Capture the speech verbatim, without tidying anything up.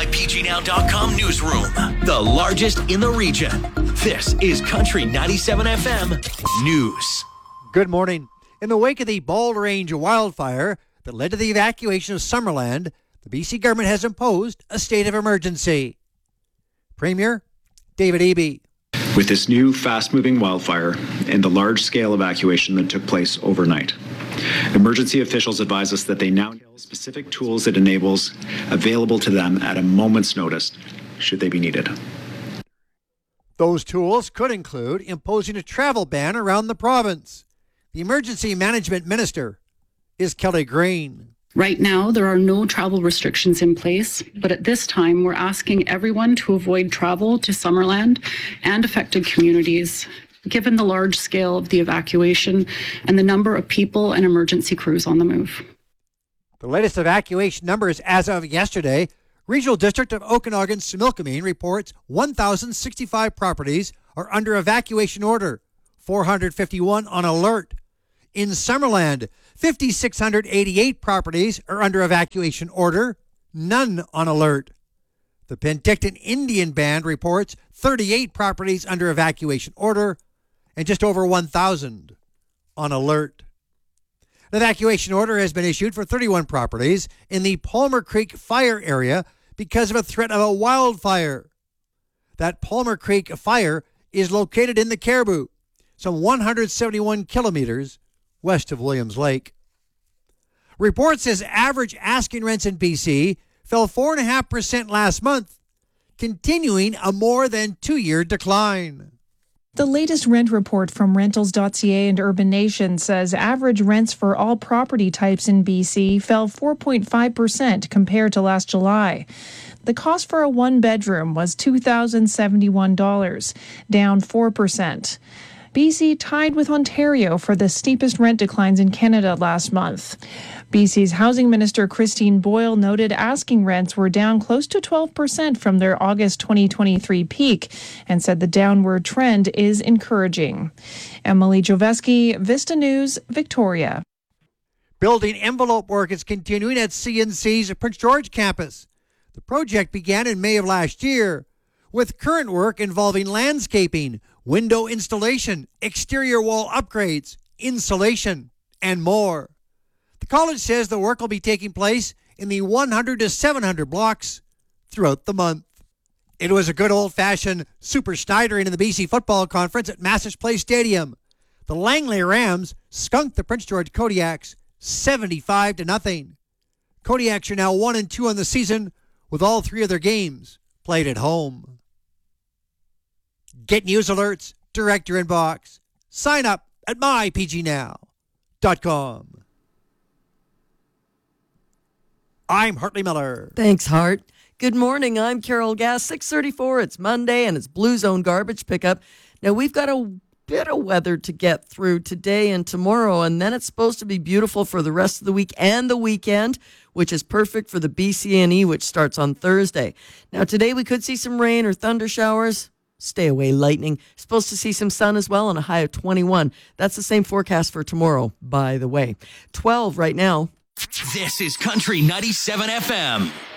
my p g now dot com newsroom, the largest in the region. This is Country ninety-seven F M News. Good morning. In the wake of the Bald Range wildfire that led to the evacuation of Summerland, the B C government has imposed a state of emergency. Premier David Eby. With this new fast-moving wildfire and the large-scale evacuation that took place overnight, emergency officials advise us that they now have specific tools that enables available to them at a moment's notice, should they be needed. Those tools could include imposing a travel ban around the province. The Emergency Management Minister is Kelly Green. Right now, there are no travel restrictions in place, but at this time, we're asking everyone to avoid travel to Summerland and affected communities, given the large scale of the evacuation and the number of people and emergency crews on the move. The latest evacuation numbers as of yesterday, Regional District of Okanagan-Similkameen reports one thousand sixty-five properties are under evacuation order, four hundred fifty-one on alert. In Summerland, five thousand six hundred eighty-eight properties are under evacuation order, none on alert. The Penticton Indian Band reports thirty-eight properties under evacuation order and just over one thousand on alert. An evacuation order has been issued for thirty-one properties in the Palmer Creek fire area because of a threat of a wildfire. That Palmer Creek fire is located in the Caribou, some one hundred seventy-one kilometers west of Williams Lake. Report says average asking rents in B C fell four point five percent last month, continuing a more than two-year decline. The latest rent report from rentals dot c a and Urban Nation says average rents for all property types in B C fell four point five percent compared to last July. The cost for a one-bedroom was two thousand seventy-one dollars, down four percent. B C tied with Ontario for the steepest rent declines in Canada last month. B C's Housing Minister Christine Boyle noted asking rents were down close to twelve percent from their August twenty twenty-three peak and said the downward trend is encouraging. Emily Joveski, Vista News, Victoria. Building envelope work is continuing at C N C's Prince George campus. The project began in May of last year, with current work involving landscaping, window installation, exterior wall upgrades, insulation, and more. The college says the work will be taking place in the one hundred to seven hundred blocks throughout the month. It was a good old-fashioned Super Schneidering in the B C Football Conference at Masters Place Stadium. The Langley Rams skunked the Prince George Kodiaks seventy-five to nothing. Kodiaks are now one and two on the season, with all three of their games played at home. Get news alerts direct to your inbox. Sign up at my p g now dot com. I'm Hartley Miller. Thanks, Hart. Good morning. I'm Carol Gass. six thirty-four. It's Monday, and it's Blue Zone garbage pickup. Now, we've got a bit of weather to get through today and tomorrow, and then it's supposed to be beautiful for the rest of the week and the weekend, which is perfect for the B C N E, which starts on Thursday. Now, today we could see some rain or thunder showers. Stay away, lightning. Supposed to see some sun as well, and a high of twenty-one. That's the same forecast for tomorrow, by the way. twelve right now. This is Country ninety-seven F M.